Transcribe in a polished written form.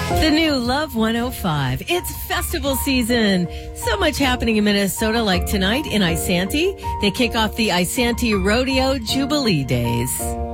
The new Love 105. It's festival season. So much happening in Minnesota, like tonight in Isanti. They kick off the Isanti Rodeo Jubilee Days.